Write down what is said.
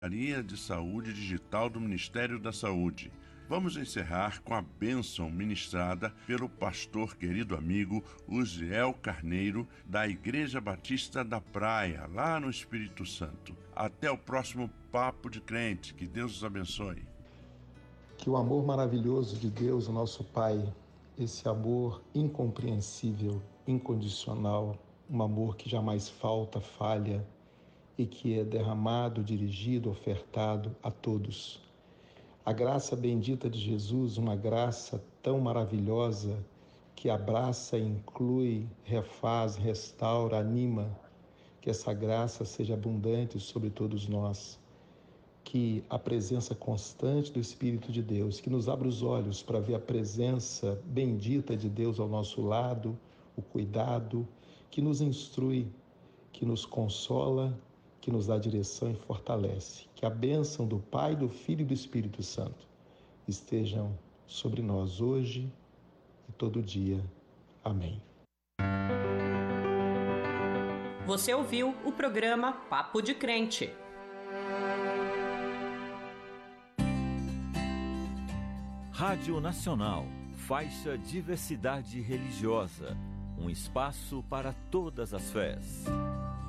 Secretaria de Saúde Digital do Ministério da Saúde. Vamos encerrar com a bênção ministrada pelo pastor querido amigo Uziel Carneiro, da Igreja Batista da Praia, lá no Espírito Santo. Até o próximo Papo de Crente. Que Deus os abençoe. Que o amor maravilhoso de Deus, o nosso Pai, esse amor incompreensível, incondicional, um amor que jamais falta, falha, e que é derramado, dirigido, ofertado a todos. A graça bendita de Jesus, uma graça tão maravilhosa que abraça, inclui, refaz, restaura, anima, que essa graça seja abundante sobre todos nós. Que a presença constante do Espírito de Deus, que nos abra os olhos para ver a presença bendita de Deus ao nosso lado, o cuidado, que nos instrui, que nos consola, que nos dá direção e fortalece. Que a bênção do Pai, do Filho e do Espírito Santo estejam sobre nós hoje e todo dia. Amém. Você ouviu o programa Papo de Crente. Rádio Nacional, faixa Diversidade Religiosa, um espaço para todas as fés.